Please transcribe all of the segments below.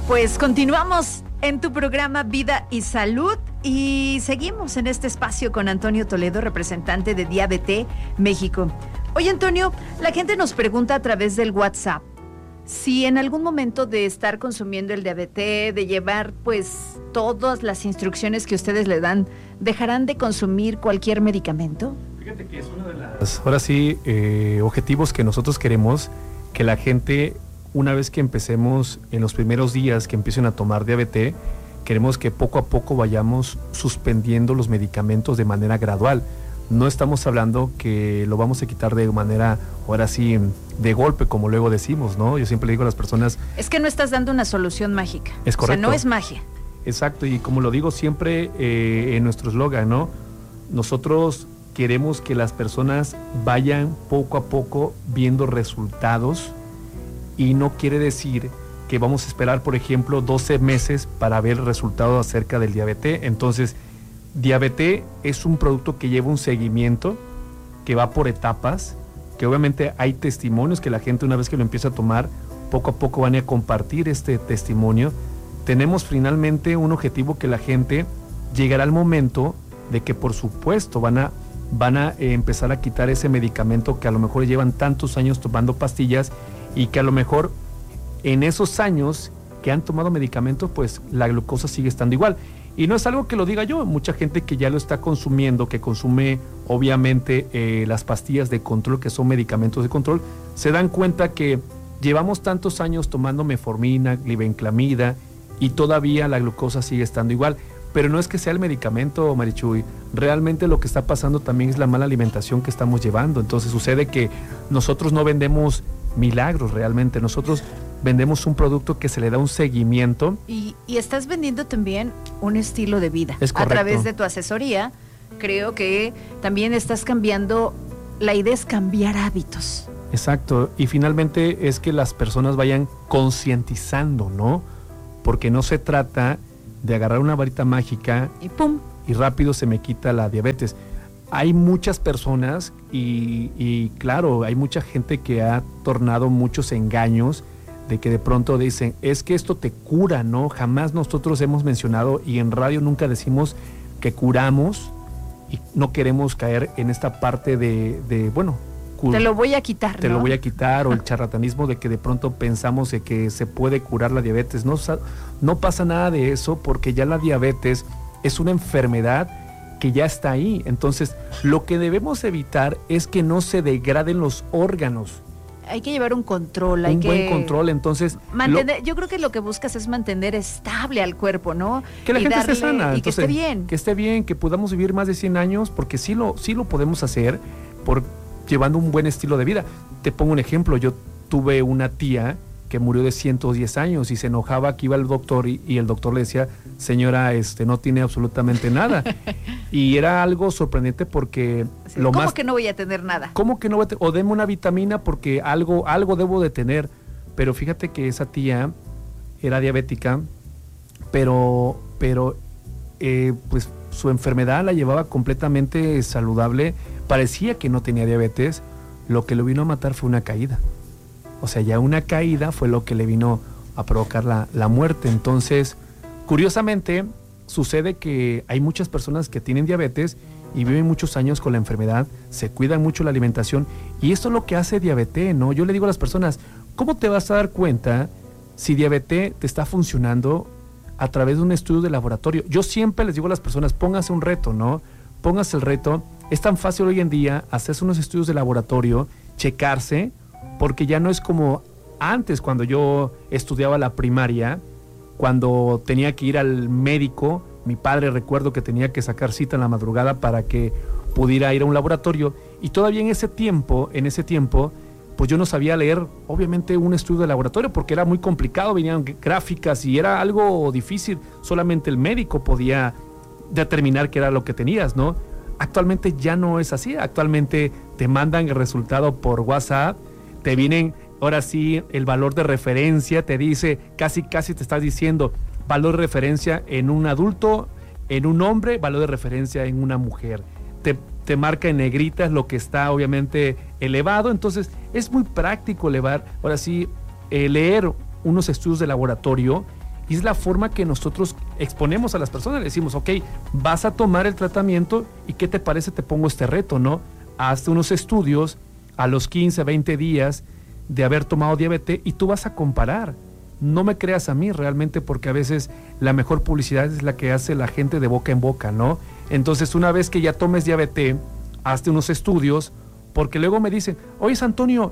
Pues continuamos en tu programa Vida y Salud y seguimos en este espacio con Antonio Toledo, representante de Diabetes México. Oye, Antonio, la gente nos pregunta a través del WhatsApp si en algún momento de estar consumiendo el diabetes, de llevar pues todas las instrucciones que ustedes le dan, ¿dejarán de consumir cualquier medicamento? Fíjate que es uno de las, ahora sí, objetivos que nosotros queremos, que la gente, una vez que empecemos en los primeros días que empiecen a tomar diabetes, queremos que poco a poco vayamos suspendiendo los medicamentos de manera gradual. No estamos hablando que lo vamos a quitar de manera, ahora sí, de golpe, como luego decimos, ¿no? Yo siempre le digo a las personas... Es que no estás dando una solución mágica. Es correcto. O sea, no es magia. Exacto, y como lo digo siempre en nuestro eslogan, ¿no? Nosotros queremos que las personas vayan poco a poco viendo resultados, y no quiere decir que vamos a esperar, por ejemplo, 12 meses para ver el resultado acerca del diabetes. Entonces, diabetes es un producto que lleva un seguimiento, que va por etapas, que obviamente hay testimonios que la gente, una vez que lo empieza a tomar, poco a poco van a compartir este testimonio. Tenemos finalmente un objetivo, que la gente llegará al momento de que, por supuesto, van a empezar a quitar ese medicamento que a lo mejor llevan tantos años tomando pastillas, y que a lo mejor en esos años que han tomado medicamentos, pues la glucosa sigue estando igual. Y no es algo que lo diga yo, mucha gente que ya lo está consumiendo, que consume obviamente las pastillas de control, que son medicamentos de control, se dan cuenta que llevamos tantos años tomando metformina, glibenclamida, y todavía la glucosa sigue estando igual. Pero no es que sea el medicamento, Marichuy, realmente lo que está pasando también es la mala alimentación que estamos llevando. Entonces sucede que nosotros no vendemos milagros realmente, nosotros vendemos un producto que se le da un seguimiento. Y estás vendiendo también un estilo de vida. Es correcto. A través de tu asesoría, creo que también estás cambiando, la idea es cambiar hábitos. Exacto, y finalmente es que las personas vayan concientizando, ¿no? Porque no se trata de agarrar una varita mágica y ¡pum! Y rápido se me quita la diabetes. Hay muchas personas y claro, hay mucha gente que ha tornado muchos engaños, de que de pronto dicen, es que esto te cura, ¿no? Jamás nosotros hemos mencionado, y en radio nunca decimos que curamos, y no queremos caer en esta parte de bueno, te lo voy a quitar, te ¿no? lo voy a quitar, o el charlatanismo de que de pronto pensamos de que se puede curar la diabetes. No pasa nada de eso, porque ya la diabetes es una enfermedad que ya está ahí. Entonces, lo que debemos evitar es que no se degraden los órganos. Hay que llevar un control, un buen control. Entonces, yo creo que lo que buscas es mantener estable al cuerpo, ¿no? Que la gente esté sana. Y que esté bien. Que esté bien, que podamos vivir más de 100 años, porque sí lo podemos hacer llevando un buen estilo de vida. Te pongo un ejemplo, yo tuve una tía que murió de 110 años y se enojaba que iba al doctor y el doctor le decía, señora, no tiene absolutamente nada. Y era algo sorprendente porque sí, ¿cómo que no voy a tener nada? ¿Cómo que no voy a o deme una vitamina porque algo debo de tener? Pero fíjate que esa tía era diabética, pero pues su enfermedad la llevaba completamente saludable, parecía que no tenía diabetes, lo que lo vino a matar fue una caída. O sea, ya una caída fue lo que le vino a provocar la muerte. Entonces, curiosamente, sucede que hay muchas personas que tienen diabetes y viven muchos años con la enfermedad, se cuidan mucho la alimentación, y esto es lo que hace diabetes, ¿no? Yo le digo a las personas, ¿cómo te vas a dar cuenta si diabetes te está funcionando? A través de un estudio de laboratorio. Yo siempre les digo a las personas, póngase un reto, ¿no? Póngase el reto. Es tan fácil hoy en día hacerse unos estudios de laboratorio, checarse, porque ya no es como antes, cuando yo estudiaba la primaria, cuando tenía que ir al médico. Mi padre, recuerdo que tenía que sacar cita en la madrugada para que pudiera ir a un laboratorio, y todavía en ese tiempo, pues yo no sabía leer, obviamente, un estudio de laboratorio, porque era muy complicado, venían gráficas y era algo difícil, solamente el médico podía determinar qué era lo que tenías, ¿no? Actualmente ya no es así, actualmente te mandan el resultado por WhatsApp, te vienen, ahora sí, el valor de referencia, te dice, casi te estás diciendo, valor de referencia en un adulto, en un hombre, valor de referencia en una mujer. Te marca en negritas lo que está obviamente elevado. Entonces es muy práctico leer unos estudios de laboratorio Y es la forma que nosotros exponemos a las personas. Le decimos, ok, vas a tomar el tratamiento y ¿qué te parece? Te pongo este reto, ¿no? Hazte unos estudios a los 15, 20 días de haber tomado Diabeté y tú vas a comparar. No me creas a mí realmente, porque a veces la mejor publicidad es la que hace la gente de boca en boca, ¿no? Entonces, una vez que ya tomes Diabeté, hazte unos estudios, porque luego me dicen, oye, Antonio,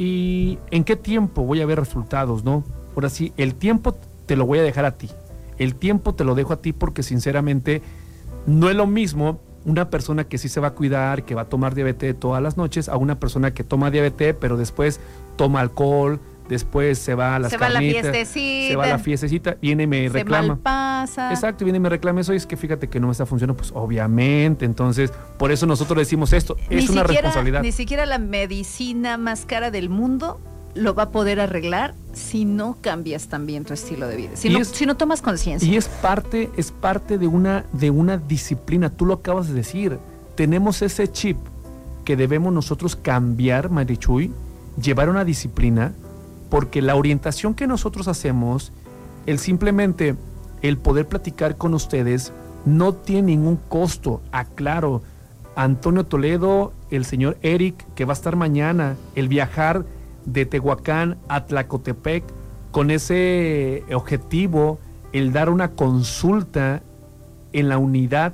¿y en qué tiempo voy a ver resultados, no? Ahora sí, el tiempo te lo voy a dejar a ti. El tiempo te lo dejo a ti porque sinceramente no es lo mismo una persona que sí se va a cuidar, que va a tomar Diabeté todas las noches, a una persona que toma Diabeté, pero después toma alcohol, después se va a las carnitas, se va a la fiestecita, viene y me reclama. Se malpasa. Exacto, viene y me reclama eso, y es que fíjate que no me está funcionando, pues obviamente. Entonces, por eso nosotros decimos esto, es una responsabilidad. Ni siquiera la medicina más cara del mundo lo va a poder arreglar si no cambias también tu estilo de vida, si no tomas conciencia. Y es parte de una disciplina, tú lo acabas de decir, tenemos ese chip que debemos nosotros cambiar, Marichuy, llevar una disciplina, porque la orientación que nosotros hacemos, simplemente el poder platicar con ustedes, no tiene ningún costo. Aclaro, Antonio Toledo, el señor Eric, que va a estar mañana, el viajar de Tehuacán a Tlacotepec, con ese objetivo, el dar una consulta en la unidad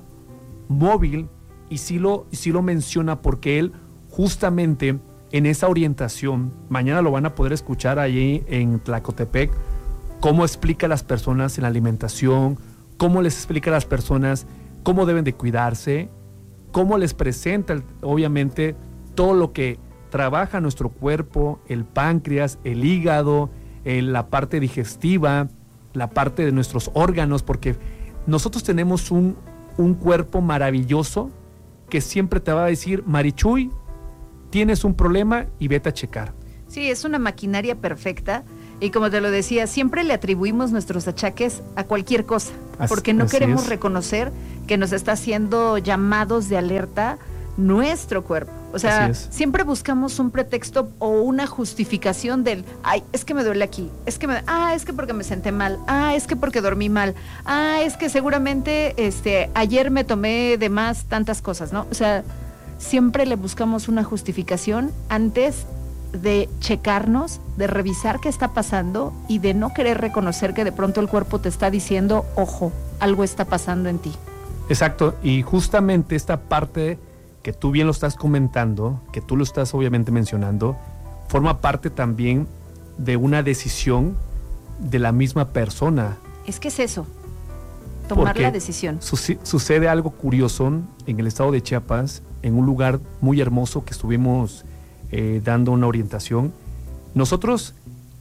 móvil, y sí lo menciona porque él justamente en esa orientación, mañana lo van a poder escuchar allí en Tlacotepec, cómo explica a las personas en la alimentación, cómo les explica a las personas cómo deben de cuidarse, cómo les presenta obviamente todo lo que trabaja nuestro cuerpo, el páncreas, el hígado, la parte digestiva, la parte de nuestros órganos, porque nosotros tenemos un cuerpo maravilloso que siempre te va a decir, Marichuy, tienes un problema y vete a checar. Sí, es una maquinaria perfecta, y como te lo decía, siempre le atribuimos nuestros achaques a cualquier cosa, porque no queremos reconocer que nos está haciendo llamados de alerta nuestro cuerpo. O sea, siempre buscamos un pretexto o una justificación del, ay, es que me duele aquí, es que porque me senté mal, es que porque dormí mal, es que seguramente ayer me tomé de más tantas cosas, ¿no? O sea, siempre le buscamos una justificación antes de checarnos, de revisar qué está pasando y de no querer reconocer que de pronto el cuerpo te está diciendo, ojo, algo está pasando en ti. Exacto, y justamente esta parte que tú bien lo estás comentando, que tú lo estás obviamente mencionando, forma parte también de una decisión de la misma persona. Es que es eso, tomar porque la decisión. Sucede algo curioso en el estado de Chiapas, en un lugar muy hermoso que estuvimos dando una orientación. Nosotros,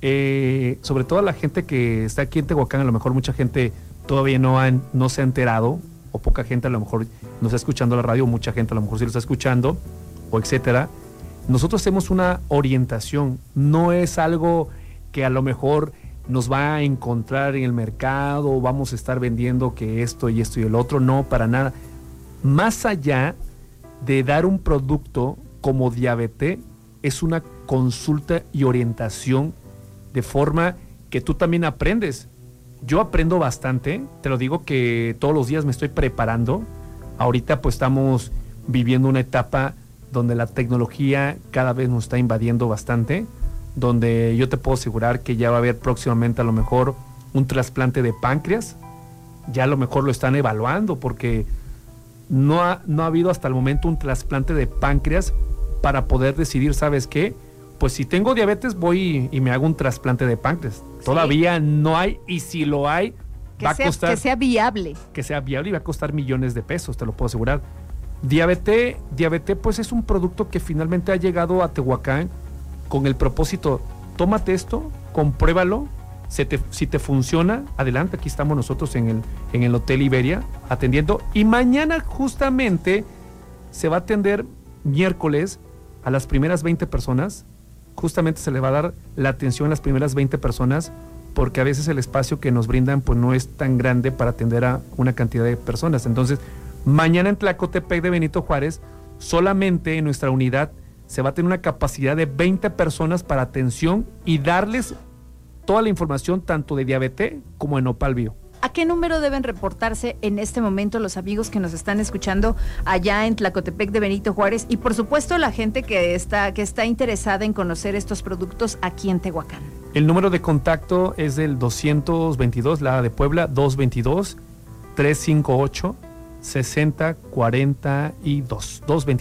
sobre todo la gente que está aquí en Tehuacán, a lo mejor mucha gente todavía no se ha enterado, o poca gente a lo mejor no está escuchando la radio, mucha gente a lo mejor sí lo está escuchando, o etcétera. Nosotros hacemos una orientación, no es algo que a lo mejor nos va a encontrar en el mercado, vamos a estar vendiendo que esto y el otro, no, para nada. Más allá de dar un producto como Diabeté, es una consulta y orientación de forma que tú también aprendes. Yo aprendo bastante, te lo digo que todos los días me estoy preparando. Ahorita pues estamos viviendo una etapa donde la tecnología cada vez nos está invadiendo bastante, donde yo te puedo asegurar que ya va a haber próximamente a lo mejor un trasplante de páncreas. Ya a lo mejor lo están evaluando porque no ha habido hasta el momento un trasplante de páncreas para poder decidir, ¿sabes qué? Pues si tengo diabetes voy y me hago un trasplante de páncreas. Sí. Todavía no hay, y si lo hay, va a costar... Que sea viable. Que sea viable y va a costar millones de pesos, te lo puedo asegurar. Diabeté pues es un producto que finalmente ha llegado a Tehuacán con el propósito, tómate esto, compruébalo, si te funciona, adelante, aquí estamos nosotros en el Hotel Iberia atendiendo, y mañana justamente se va a atender miércoles a las primeras 20 personas, justamente se le va a dar la atención a las primeras 20 personas, porque a veces el espacio que nos brindan pues no es tan grande para atender a una cantidad de personas. Entonces, mañana en Tlacotepec de Benito Juárez, solamente en nuestra unidad se va a tener una capacidad de 20 personas para atención y darles toda la información tanto de Diabeté como en Nopal Bio. ¿A qué número deben reportarse en este momento los amigos que nos están escuchando allá en Tlacotepec de Benito Juárez? Y por supuesto la gente que está interesada en conocer estos productos aquí en Tehuacán. El número de contacto es el 222, la de Puebla, 222-358-6042.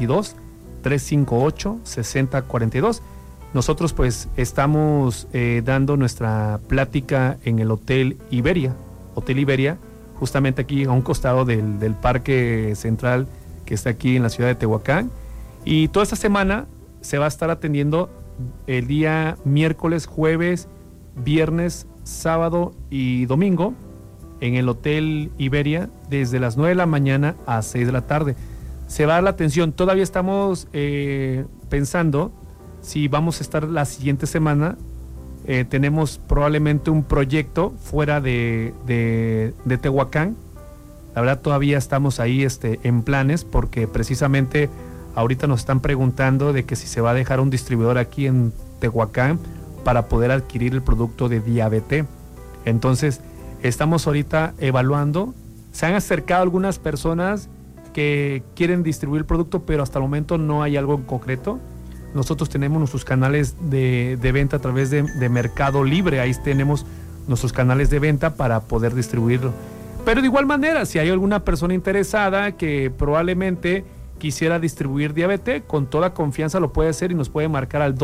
222-358-6042. Nosotros pues estamos dando nuestra plática en el Hotel Iberia, justamente aquí a un costado del Parque Central que está aquí en la ciudad de Tehuacán. Y toda esta semana se va a estar atendiendo el día miércoles, jueves, viernes, sábado y domingo en el Hotel Iberia desde las 9 de la mañana a 6 de la tarde. Se va a dar la atención. Todavía estamos pensando si vamos a estar la siguiente semana. Tenemos probablemente un proyecto fuera de Tehuacán. La verdad todavía estamos ahí en planes porque precisamente ahorita nos están preguntando de que si se va a dejar un distribuidor aquí en Tehuacán para poder adquirir el producto de Diabeté. Entonces estamos ahorita evaluando. Se han acercado algunas personas que quieren distribuir el producto, pero hasta el momento no hay algo en concreto. Nosotros tenemos nuestros canales de venta a través de Mercado Libre. Ahí tenemos nuestros canales de venta para poder distribuirlo. Pero de igual manera, si hay alguna persona interesada que probablemente quisiera distribuir Diabeté, con toda confianza lo puede hacer y nos puede marcar al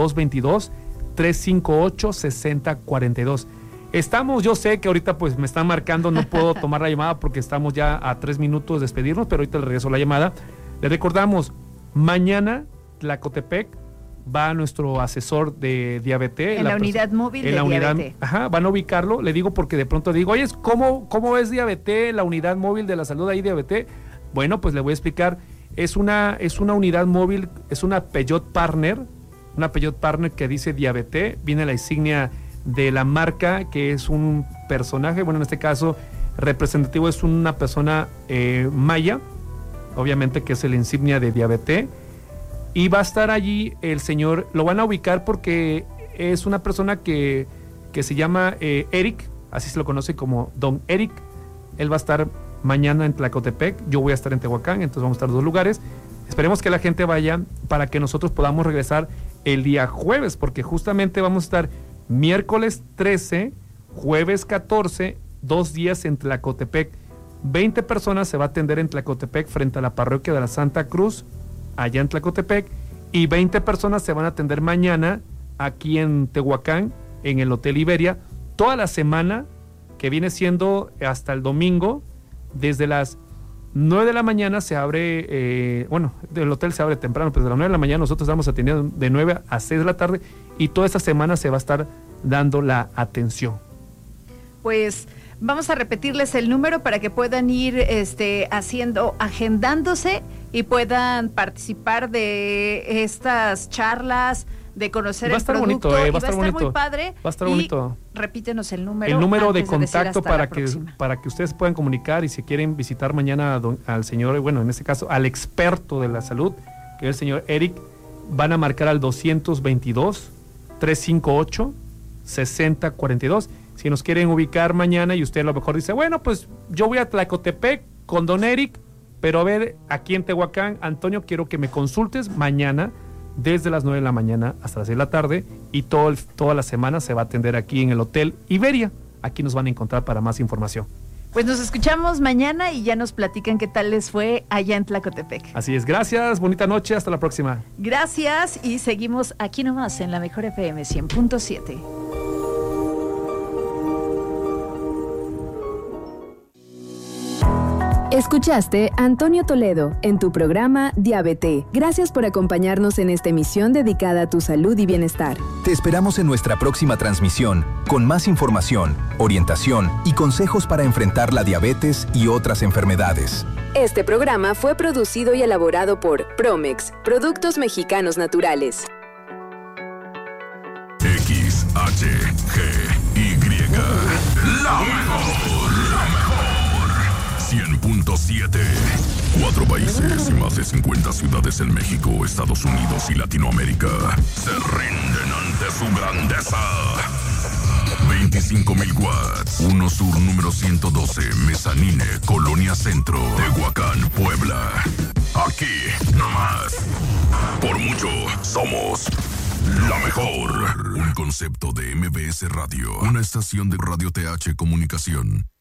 222-358-6042. Estamos, yo sé que ahorita pues me están marcando, no puedo tomar la llamada porque estamos ya a 3 minutos de despedirnos, pero ahorita le regreso la llamada. Le recordamos, mañana Tlacotepec va nuestro asesor de Diabeté. En la unidad móvil de Diabeté. Ajá, van a ubicarlo, le digo porque de pronto digo, oye, ¿cómo es Diabeté, la unidad móvil de la salud ahí Diabeté? Bueno, pues le voy a explicar, es una unidad móvil, es una Peugeot Partner que dice Diabeté, viene la insignia de la marca, que es un personaje, bueno, en este caso representativo es una persona maya, obviamente que es la insignia de Diabeté. Y va a estar allí el señor, lo van a ubicar porque es una persona que se llama Eric, así se lo conoce como Don Eric. Él va a estar mañana en Tlacotepec, yo voy a estar en Tehuacán, entonces vamos a estar en 2 lugares. Esperemos que la gente vaya para que nosotros podamos regresar el día jueves, porque justamente vamos a estar miércoles 13, jueves 14, 2 días en Tlacotepec. 20 personas se va a atender en Tlacotepec frente a la parroquia de la Santa Cruz, allá en Tlacotepec, y 20 personas se van a atender mañana aquí en Tehuacán, en el Hotel Iberia, toda la semana, que viene siendo hasta el domingo, desde las 9 de la mañana se abre, el hotel se abre temprano, pero desde las 9 de la mañana nosotros estamos atendiendo de 9 a 6 de la tarde, y toda esta semana se va a estar dando la atención. Pues vamos a repetirles el número para que puedan ir agendándose y puedan participar de estas charlas, de conocer el producto. Va a estar bonito. muy padre. Va a estar bonito. Repítenos el número. El número de contacto para que ustedes puedan comunicar, y si quieren visitar mañana al señor, bueno, en este caso al experto de la salud, que es el señor Eric, van a marcar al 222-358-6042. Si nos quieren ubicar mañana y usted a lo mejor dice, bueno, pues yo voy a Tlacotepec con don Eric, pero a ver, aquí en Tehuacán, Antonio, quiero que me consultes mañana desde las 9 de la mañana hasta las 6 de la tarde, y toda la semana se va a atender aquí en el Hotel Iberia. Aquí nos van a encontrar para más información. Pues nos escuchamos mañana y ya nos platican qué tal les fue allá en Tlacotepec. Así es, gracias, bonita noche, hasta la próxima. Gracias, y seguimos aquí nomás en la Mejor FM 100.7. Escuchaste a Antonio Toledo en tu programa Diabeté. Gracias por acompañarnos en esta emisión dedicada a tu salud y bienestar. Te esperamos en nuestra próxima transmisión con más información, orientación y consejos para enfrentar la diabetes y otras enfermedades. Este programa fue producido y elaborado por Promex, Productos Mexicanos Naturales. XHGY, la mejor. 100.7. 4 países y más de 50 ciudades en México, Estados Unidos y Latinoamérica se rinden ante su grandeza. 25,000 watts. 1 Sur número 112, Mezanine, Colonia Centro, Tehuacán, Puebla. Aquí, nomás. Por mucho, somos la mejor. Un concepto de MBS Radio. Una estación de Radio TH Comunicación.